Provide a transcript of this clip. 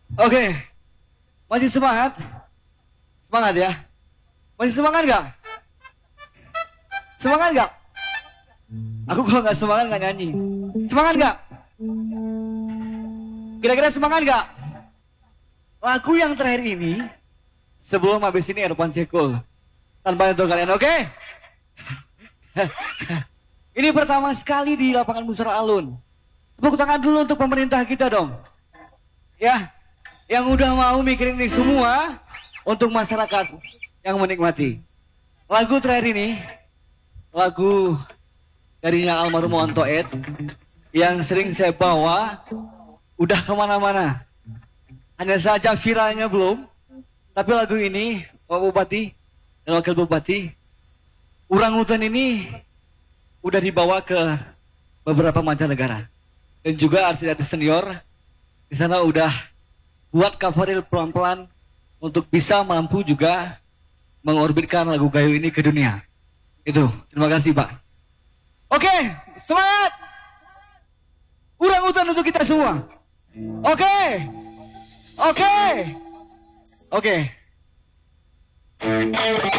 Oke, masih semangat? Semangat ya? Masih semangat nggak? Semangat nggak? Aku kalau nggak semangat nggak nyanyi. Semangat nggak? Kira-kira semangat nggak? Lagu yang terakhir ini, sebelum habis ini Erpan Sekul. Tanpa untuk kalian, oke? Ini pertama sekali di lapangan Musara Alun. Tepuk tangan dulu untuk pemerintah kita dong. Ya, yang udah mau mikirin ini semua untuk masyarakat yang menikmati. Lagu terakhir ini, lagu darinya almarhum Wanto Ed, yang sering saya bawa, udah kemana-mana. Hanya saja viralnya belum, tapi lagu ini, Pak Bupati dan Wakil Bupati, Urang Hutan ini udah dibawa ke beberapa mancanegara. Dan juga artis-artis senior di sana udah buat coveril pelan-pelan untuk bisa mampu juga mengorbitkan lagu Gayo ini ke dunia. Itu, terima kasih Pak. Oke, semangat! Urang hutan untuk kita semua. Oke, oke, oke.